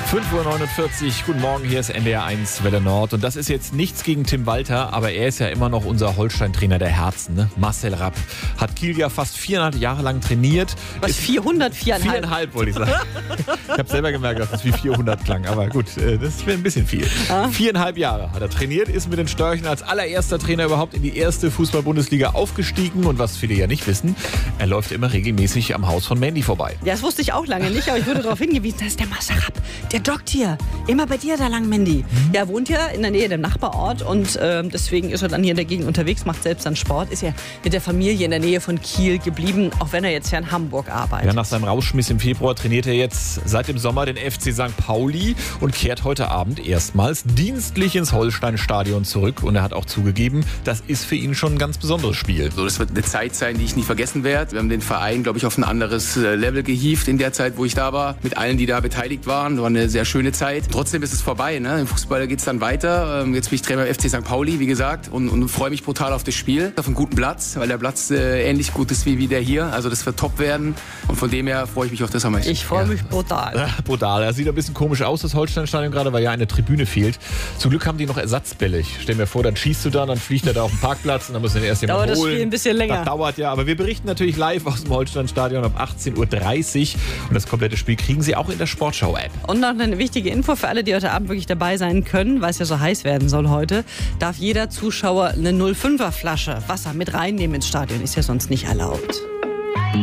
5:49 Uhr, guten Morgen, hier ist NDR1 Welle Nord. Und das ist jetzt nichts gegen Tim Walter, aber er ist ja immer noch unser Holstein-Trainer der Herzen, ne? Marcel Rapp hat Kiel ja fast 4,5 Jahre lang trainiert. Was, 400? 4,5 wollte ich sagen. Ich habe selber gemerkt, dass das wie 400 klang, aber gut, das wäre ein bisschen viel. 4,5 Jahre hat er trainiert, ist mit den Störchen als allererster Trainer überhaupt in die erste Fußball-Bundesliga aufgestiegen. Und was viele ja nicht wissen, er läuft immer regelmäßig am Haus von Mandy vorbei. Ja, das wusste ich auch lange nicht, aber ich wurde darauf hingewiesen, das ist der Marcel Rapp. Der joggt hier. Immer bei dir da lang, Mandy. Ja, er wohnt ja in der Nähe dem Nachbarort und deswegen ist er dann hier in der Gegend unterwegs, macht selbst dann Sport. Ist ja mit der Familie in der Nähe von Kiel geblieben, auch wenn er jetzt ja in Hamburg arbeitet. Ja, nach seinem Rausschmiss im Februar trainiert er jetzt seit dem Sommer den FC St. Pauli und kehrt heute Abend erstmals dienstlich ins Holstein-Stadion zurück. Und er hat auch zugegeben, das ist für ihn schon ein ganz besonderes Spiel. So, das wird eine Zeit sein, die ich nie vergessen werde. Wir haben den Verein, glaube ich, auf ein anderes Level gehievt in der Zeit, wo ich da war. Mit allen, die da beteiligt waren. Das war eine sehr schöne Zeit. Trotzdem ist es vorbei. Ne? Im Fußball geht es dann weiter. Jetzt bin ich Trainer beim FC St. Pauli, wie gesagt, und freue mich brutal auf das Spiel. Auf einem guten Platz, weil der Platz ähnlich gut ist wie der hier. Also das wird top werden. Und von dem her freue ich mich auf das am meisten. Ich freue mich brutal. Ja, brutal. Das sieht ein bisschen komisch aus, das Holstein-Stadion gerade, weil ja eine Tribüne fehlt. Zum Glück haben die noch Ersatzbälle. Ich stell mir vor, dann schießt du da, dann fliegt er da auf den Parkplatz und dann muss er erst jemand holen. Dauert das Spiel ein bisschen länger. Das dauert ja, aber wir berichten natürlich live aus dem Holstein-Stadion ab 18:30 Uhr. Und das komplette Spiel kriegen Sie auch in der Sportschau-App. Und noch eine wichtige Info für alle, die heute Abend wirklich dabei sein können, weil es ja so heiß werden soll heute, darf jeder Zuschauer eine 05er Flasche Wasser mit reinnehmen ins Stadion. Ist ja sonst nicht erlaubt.